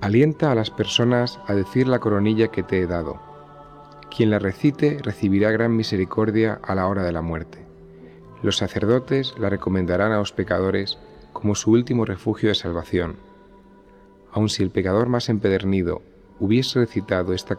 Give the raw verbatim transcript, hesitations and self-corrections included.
Alienta a las personas a decir la coronilla que te he dado. Quien la recite recibirá gran misericordia a la hora de la muerte. Los sacerdotes la recomendarán a los pecadores como su último refugio de salvación. Aun si el pecador más empedernido hubiese recitado esta